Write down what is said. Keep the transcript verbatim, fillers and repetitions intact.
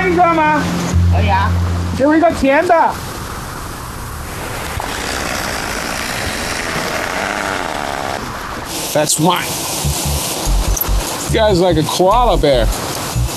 一个吗？ 可以啊。 给我一个甜的。 That's wine. This guy's like a koala bear.